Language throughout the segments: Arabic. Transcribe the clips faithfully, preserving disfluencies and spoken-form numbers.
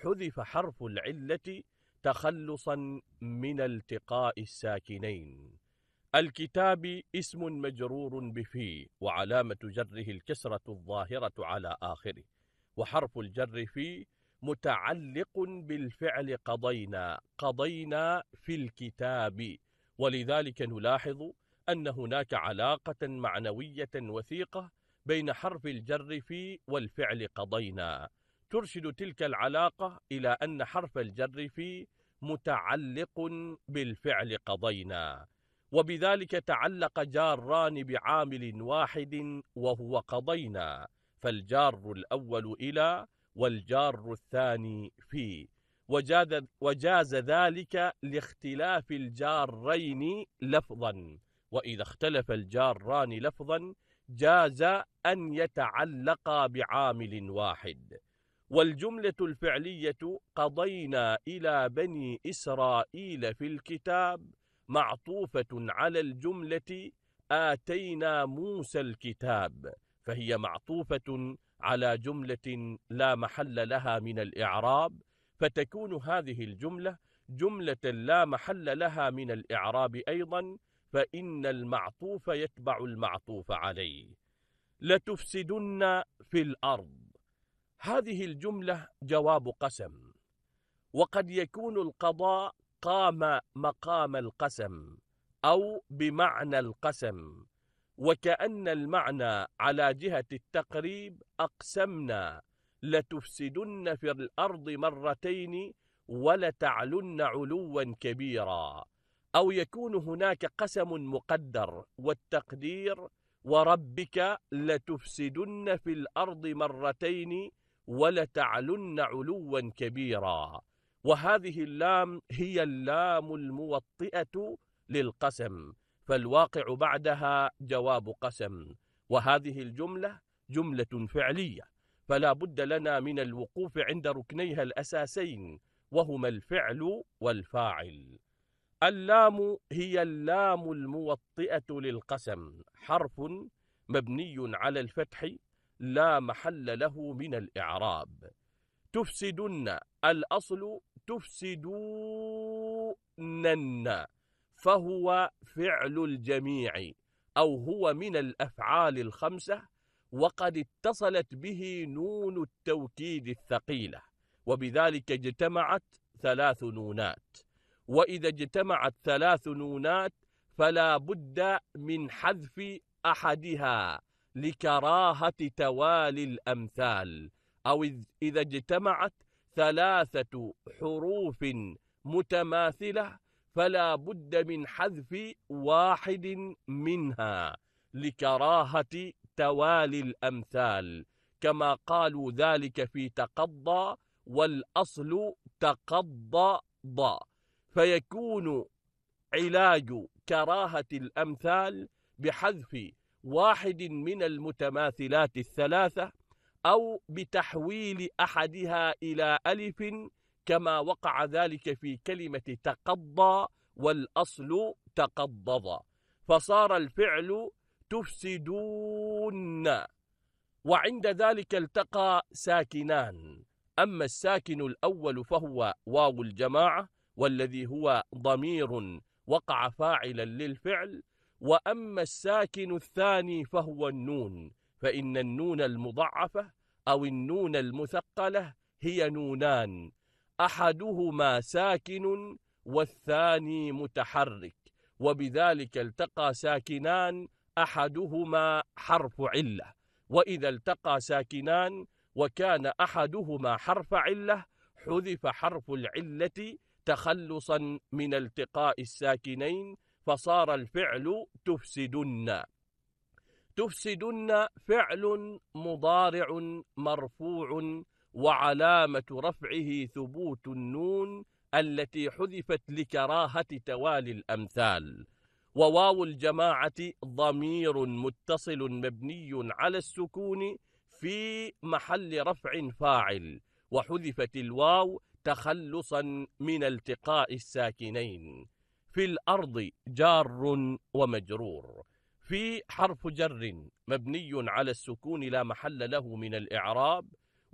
حذف حرف العلة تخلصا من التقاء الساكنين. الكتاب اسم مجرور بفي، وعلامة جره الكسرة الظاهرة على آخره، وحرف الجر في متعلق بالفعل قضينا، قضينا في الكتاب، ولذلك نلاحظ أن هناك علاقة معنوية وثيقة بين حرف الجر في والفعل قضينا، ترشد تلك العلاقة إلى أن حرف الجر في متعلق بالفعل قضينا، وبذلك تعلق جاران بعامل واحد وهو قضينا، فالجار الأول إلى والجار الثاني في، وجاز, وجاز ذلك لاختلاف الجارين لفظا، وإذا اختلف الجاران لفظا جاز أن يتعلقا بعامل واحد. والجملة الفعلية قضينا إلى بني إسرائيل في الكتاب معطوفة على الجملة آتينا موسى الكتاب، فهي معطوفة على جملة لا محل لها من الإعراب، فتكون هذه الجملة جملة لا محل لها من الإعراب أيضا، فإن المعطوف يتبع المعطوف عليه. لتفسدن في الأرض، هذه الجملة جواب قسم، وقد يكون القضاء قام مقام القسم أو بمعنى القسم، وكأن المعنى على جهة التقريب أقسمنا لتفسدن في الأرض مرتين ولتعلن علوا كبيرا، أو يكون هناك قسم مقدر والتقدير وربك لتفسدن في الأرض مرتين ولتعلن علوا كبيرا، وهذه اللام هي اللام الموطئة للقسم، فالواقع بعدها جواب قسم، وهذه الجملة جملة فعلية، فلا بد لنا من الوقوف عند ركنيها الأساسين، وهما الفعل والفاعل. اللام هي اللام الموطئة للقسم، حرف مبني على الفتح لا محل له من الإعراب. تفسدن، الأصل تفسدونن، فهو فعل الجميع أو هو من الأفعال الخمسة، وقد اتصلت به نون التوكيد الثقيلة، وبذلك اجتمعت ثلاث نونات، وإذا اجتمعت ثلاث نونات فلا بد من حذف أحدها لكراهة توالي الأمثال، أو إذا اجتمعت ثلاثة حروف متماثلة فلا بد من حذف واحد منها لكراهة توالي الأمثال، كما قالوا ذلك في تقضى، والأصل تقضض، فيكون علاج كراهة الأمثال بحذف واحد من المتماثلات الثلاثة، أو بتحويل أحدها إلى ألف، كما وقع ذلك في كلمة تقضى والأصل تقضض، فصار الفعل تفسدون، وعند ذلك التقى ساكنان، أما الساكن الأول فهو واو الجماعة والذي هو ضمير وقع فاعلا للفعل، وأما الساكن الثاني فهو النون، فإن النون المضعفة أو النون المثقلة هي نونان، أحدهما ساكن والثاني متحرك، وبذلك التقى ساكنان أحدهما حرف علة، وإذا التقى ساكنان وكان أحدهما حرف علة حذف حرف العلة تخلصا من التقاء الساكنين، فصار الفعل تفسدن. تفسدن فعل مضارع مرفوع، وعلامة رفعه ثبوت النون التي حذفت لكراهة توالي الأمثال، وواو الجماعة ضمير متصل مبني على السكون في محل رفع فاعل، وحذفت الواو تخلصا من التقاء الساكنين. في الأرض جار ومجرور، في حرف جر مبني على السكون لا محل له من الإعراب،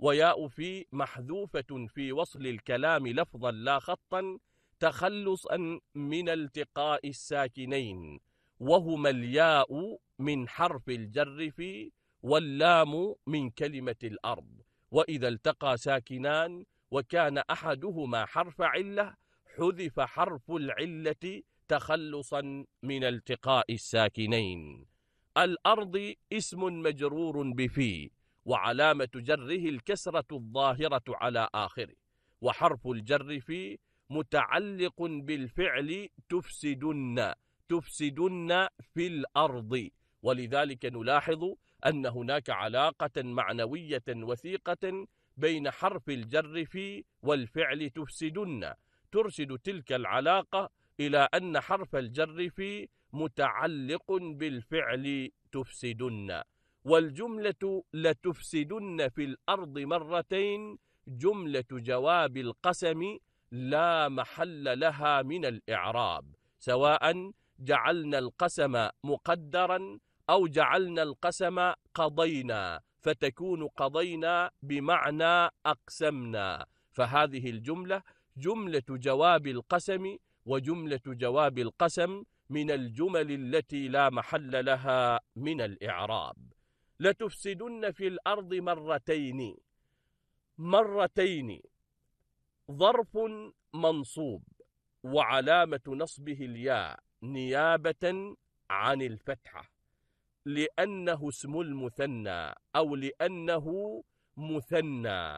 وياء في محذوفة في وصل الكلام لفظا لا خطا تخلصا من التقاء الساكنين، وهما الياء من حرف الجر في واللام من كلمة الأرض. وإذا التقى ساكنان وكان أحدهما حرف علة حذف حرف العلة تخلصا من التقاء الساكنين. الأرض اسم مجرور بفي، وعلامة جره الكسرة الظاهرة على آخره، وحرف الجر في متعلق بالفعل تفسدن تفسدن في الأرض، ولذلك نلاحظ أن هناك علاقة معنوية وثيقة بين حرف الجر في والفعل تفسدن، ترشد تلك العلاقة إلى أن حرف الجر في متعلق بالفعل تفسدن. والجملة لتفسدن في الأرض مرتين جملة جواب القسم لا محل لها من الإعراب، سواء جعلنا القسم مقدرا أو جعلنا القسم قضينا، فتكون قضينا بمعنى أقسمنا. فهذه الجملة جملة جواب القسم، وجملة جواب القسم من الجمل التي لا محل لها من الإعراب. لتفسدن في الأرض مرتين. مرتين ظرف منصوب، وعلامة نصبه الياء نيابة عن الفتحة، لأنه اسم المثنى أو لأنه مثنى.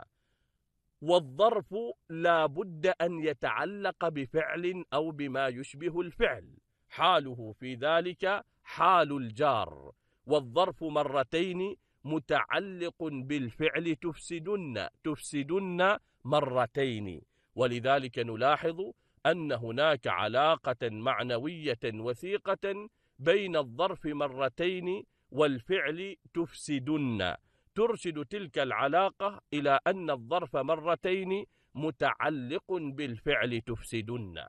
والظرف لا بد أن يتعلق بفعل أو بما يشبه الفعل، حاله في ذلك حال الجار. والظرف مرتين متعلق بالفعل تفسدن تفسدن مرتين، ولذلك نلاحظ أن هناك علاقة معنوية وثيقة بين الظرف مرتين والفعل تفسدن، ترشد تلك العلاقة إلى أن الظرف مرتين متعلق بالفعل تفسدن.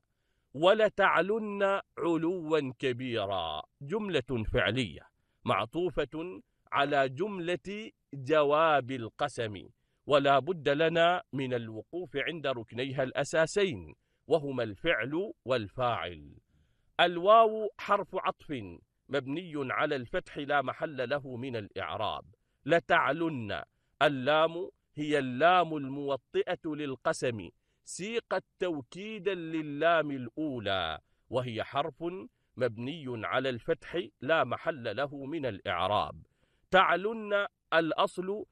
ولتعلن علوا كبيرا جملة فعلية معطوفة على جملة جواب القسم، ولا بد لنا من الوقوف عند ركنيها الأساسين، وهما الفعل والفاعل. الواو حرف عطف مبني على الفتح لا محل له من الإعراب. لتعلن اللام هي اللام الموطئة للقسم، سيقت توكيدا للام الأولى، وهي حرف مبني على الفتح لا محل له من الإعراب. تعلن الأصل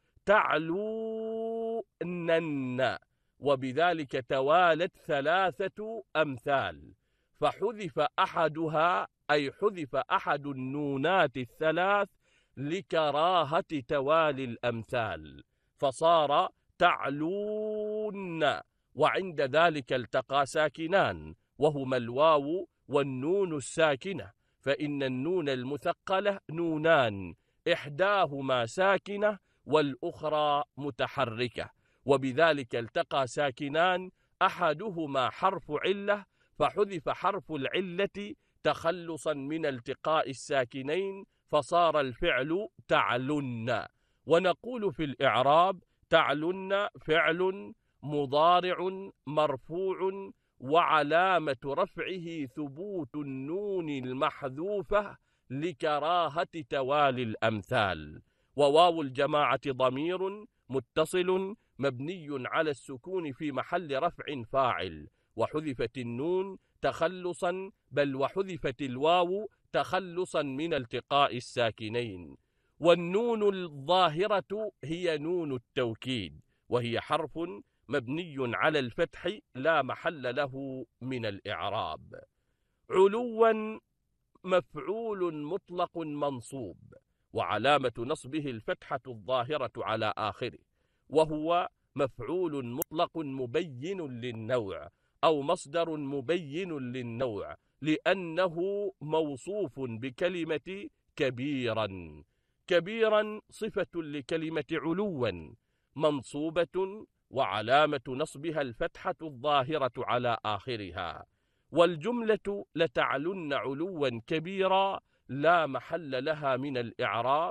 تعلونن، وبذلك توالت ثلاثة أمثال، فحذف أحدها أي حذف أحد النونات الثلاث لكراهة توالي الأمثال، فصار تعلون. وعند ذلك التقى ساكنان وهما الواو والنون الساكنة، فإن النون المثقلة نونان، إحداهما ساكنة والأخرى متحركة، وبذلك التقى ساكنان أحدهما حرف علة فحذف حرف العلة تخلصا من التقاء الساكنين، فصار الفعل تعلن. ونقول في الإعراب تعلن فعل مضارع مرفوع وعلامة رفعه ثبوت النون المحذوفة لكراهة توالي الأمثال. وواو الجماعة ضمير متصل مبني على السكون في محل رفع فاعل، وحذفت النون تخلصا بل وحذفت الواو تخلصا من التقاء الساكنين. والنون الظاهرة هي نون التوكيد، وهي حرف مبني على الفتح لا محل له من الإعراب. علوا مفعول مطلق منصوب، وعلامة نصبه الفتحة الظاهرة على آخره، وهو مفعول مطلق مبين للنوع أو مصدر مبين للنوع، لأنه موصوف بكلمة كبيرا. كبيرا صفة لكلمة علوا منصوبة، وعلامة نصبها الفتحة الظاهرة على آخرها. والجملة لتعلن علوا كبيرا لا محل لها من الإعراب،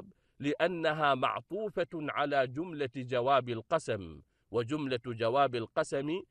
لأنها معطوفة على جملة جواب القسم، وجملة جواب القسم